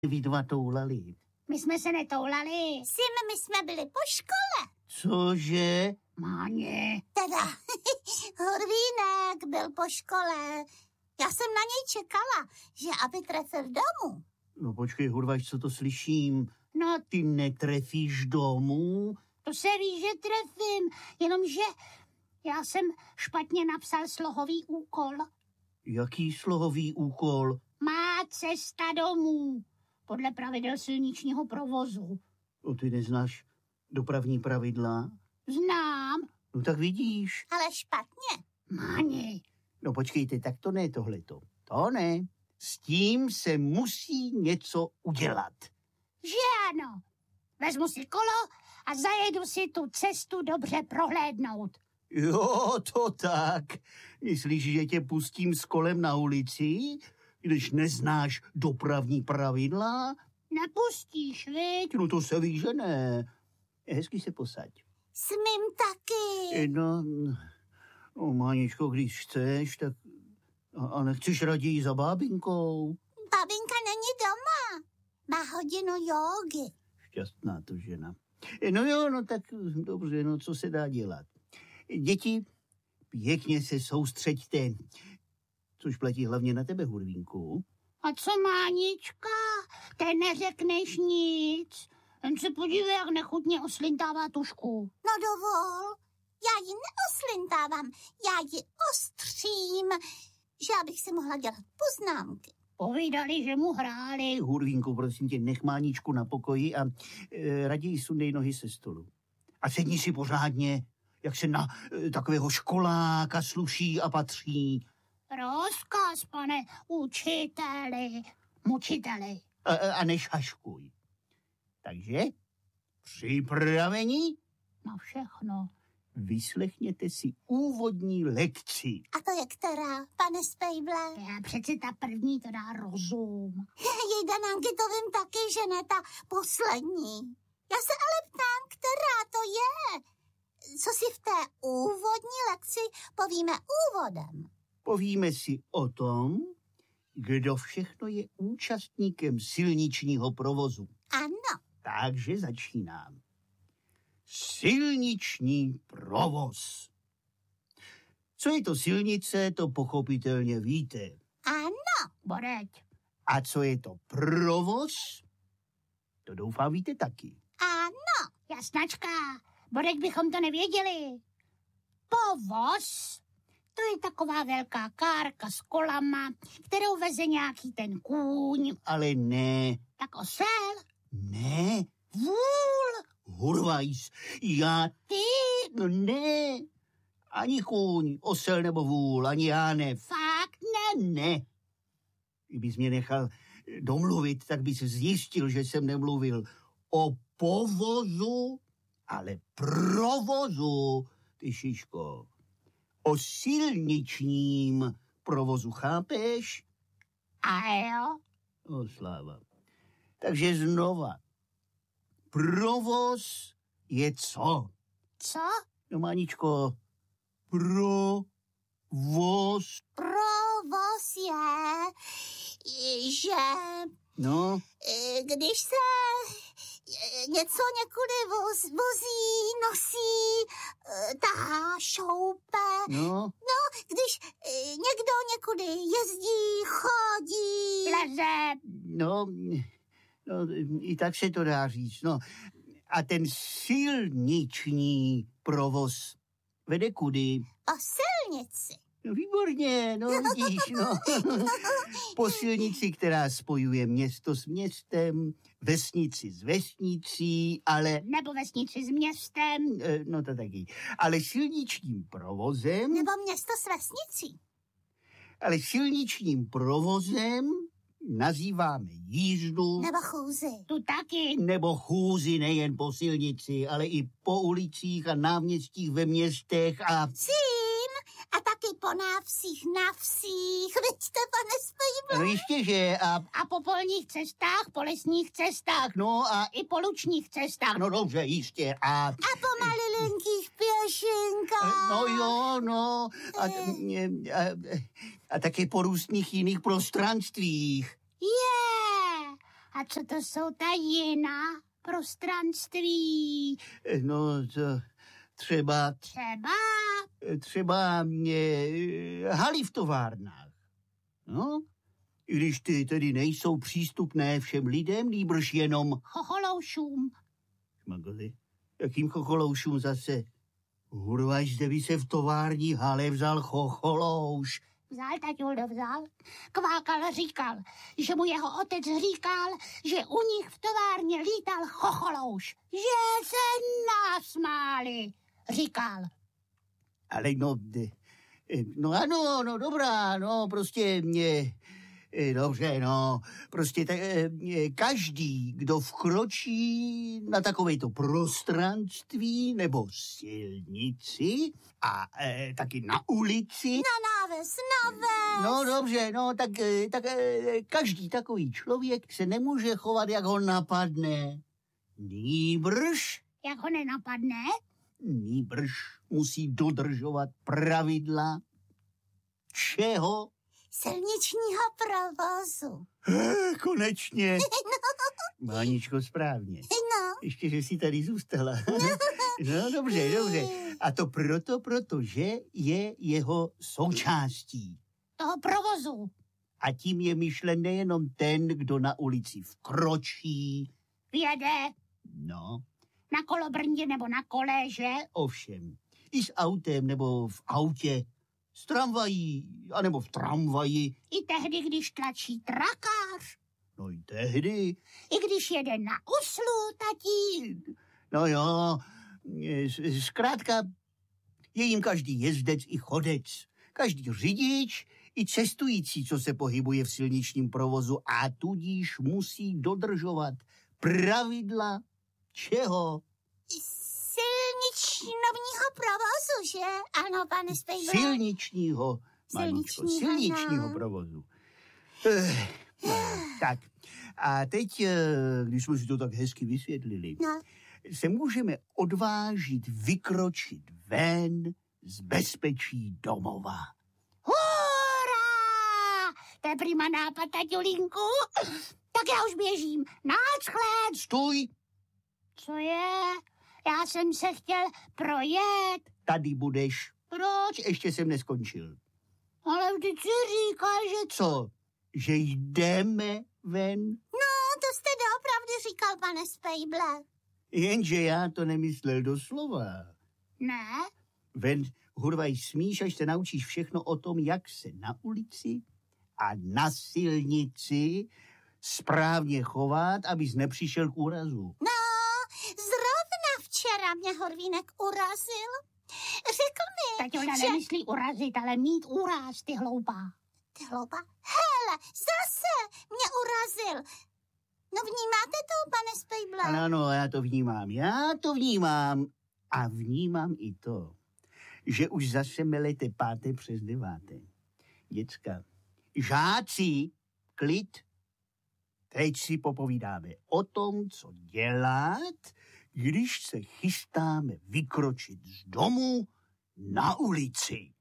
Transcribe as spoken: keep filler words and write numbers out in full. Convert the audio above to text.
vy dva toulali? My jsme se netoulali. Sim, my jsme byli po škole. Cože? Máně. Teda, Hurvínek byl po škole. Já jsem na něj čekala, že aby trefil domů. No počkej, Hurvaš, co to slyším? No, Ty netrefíš domů? to se ví, že trefím, jenomže já jsem špatně napsal slohový úkol. Jaký slohový úkol? Má cesta domů, podle pravidel silničního provozu. No ty neznáš dopravní pravidla? Znám. No tak vidíš. Ale špatně. Máně. No počkejte, tak to ne tohleto. To ne. S tím se musí něco udělat. Že ano. Vezmu si kolo a zajedu si tu cestu dobře prohlédnout. Jo, to tak. Myslíš, že tě pustím s kolem na ulici, když neznáš dopravní pravidla? Nepustíš, viď? No to se ví, že ne. Hezky se posaď. Smím taky. No, no Máničko, když chceš, tak... A, a nechceš raději za bábinkou? Babinka není doma. Má hodinu jógy. Šťastná to žena. No jo, no tak dobře, no co se dá dělat. Děti, pěkně se soustřeďte. Což platí hlavně na tebe, Hurvínku. A co Mánička? Té neřekneš nic. Jen se podívej, jak nechutně oslintává tušku. No dovol, já ji neoslintávám, já ji ostřím, že abych si mohla dělat poznámky. Povídali, že mu hráli. Hurvínku, prosím tě, nech Máničku na pokoji a e, raději sundej nohy se stolu. A sedni si pořádně, jak se na e, takového školáka sluší a patří. Rozkaz, pane učiteli, mučiteli. A, a nešaškuj. Takže, připravení? Na všechno. Vyslechněte si úvodní lekci. A to je která, pane Spejble? Já přeci ta první to dá rozum. Jejda, Nanky, to vím taky, že ne ta poslední. Já se ale ptám, která to je. Co si v té úvodní lekci povíme úvodem? Povíme si o tom, kdo všechno je účastníkem silničního provozu. Ano. Takže začínám. Silniční provoz. Co je to silnice, to pochopitelně víte. Ano. Boreď. A co je to provoz, to doufám víte taky. Ano. Jasnačka, Boreď bychom to nevěděli. Povoz, to je taková velká kárka s kolama, kterou veze nějaký ten kůň. Ale ne, Tak osel. ne, Vůl. Hurvajs, já, Ty. no ne, ani kůň, osel nebo vůl, ani já ne, Fakt ne. ne. Kdybys mě nechal domluvit, tak bys zjistil, že jsem nemluvil o povozu, ale provozu, ty šiško. O silničním provozu, chápeš? A jo. O, sláva. Takže znova. Provoz je co? Co? No, Máničko, provoz. Provoz je, že No, když se něco někudy voz, vozí, nosí, tahá, šoupe. no. No, když někdo někudy jezdí, chodí. Leze. No, no, i tak se to dá říct, no. A ten silniční provoz vede kudy? Po silnici. No, výborně, no vidíš, no. Po silnici, která spojuje město s městem, vesnici s vesnicí, ale... Nebo vesnici s městem. eh, No to taky. Ale silničním provozem... Nebo město s vesnicí. Ale silničním provozem nazýváme jízdu... Nebo chůzi. Tu taky. nebo chůzi nejen po silnici, ale i po ulicích a náměstích ve městech a... Cím a taky po návsích na vsích. Vidíte, pane Spejble? No jistě, že a... A po polních cestách, po lesních cestách. No a... I po lučních cestách. No dobře, jistě a... A po malilinkých pěšinkách. No jo, no. A, a, a, a taky po různých jiných prostranstvích. Je. A co to jsou ta jiná prostranství? No, to třeba, Třeba třeba mě, haly v továrnách. No, i když ty tedy nejsou přístupné všem lidem, nýbrž jenom chocholoušům. šmagoli. Jakým chocholoušům zase? Hurvaš, zde by se v tovární hale vzal chocholouš. Vzal, taťuldo, vzal. Kvákal říkal, že mu jeho otec říkal, že u nich v továrně lítal chocholouš. Že se nasmáli, říkal. Ale no, no ano, no dobrá, no prostě mě, dobře, no, prostě tak, každý, kdo vkročí na takovejto prostranství nebo silnici a e, taky na ulici. Na náves, náves. No dobře, no tak, tak každý takový člověk se nemůže chovat, jak ho napadne. Nýbrž. Jak ho nenapadne? Nýbrž musí dodržovat pravidla. Čeho? Silničního provozu. Eh, konečně. Máničko, správně. No. Ještě, že jsi tady zůstala. No dobře, dobře. A to proto, protože je jeho součástí. Toho provozu. A tím je myšlen nejenom ten, kdo na ulici vkročí. Vjede No, na kolobrndě nebo na kole, že? ovšem. I s autem nebo v autě. S tramvají, anebo v tramvaji. I tehdy, když tlačí trakář. No i tehdy. I když jede na uslu, tatí. No jo, z- zkrátka je jim každý jezdec i chodec. Každý řidič i cestující, co se pohybuje v silničním provozu a tudíž musí dodržovat pravidla čeho? Silničního provozu, že? Ano, pane Spejble. Silničního, Maničko, Silničního, silničního no. provozu. Eh, no, tak, a teď, eh, když jsme si to tak hezky vysvětlili, No. se můžeme odvážit vykročit ven z bezpečí domova. Hurá! To je prima nápad, taťulinku. Tak já už běžím. Náchled. Stůj, Co je? Já jsem se chtěl projet. tady budeš. Proč? Ještě jsem neskončil. Ale vždyť si říkal, že... Co? Že jdeme ven? No, to jste doopravdy říkal, pane Spejble. Jenže já to nemyslel doslova. Ne? Ven, hurvaj, smíš, až se naučíš všechno o tom, jak se na ulici a na silnici správně chovat, abys nepřišel k úrazu. No, zrovna včera mě Horvínek urazil. Řekl mi, Taťula že... nemyslí urazit, ale mít úraz, ty hloupá. Ty hlouba. Hele, zase mě urazil. No vnímáte to, pane Spejble? Ano, ano, já to vnímám, já to vnímám. A vnímám i to, že už zase melete páté přes deváté. Děcka, žáci, klid. Teď si popovídáme o tom, co dělat, když se chystáme vykročit z domu na ulici.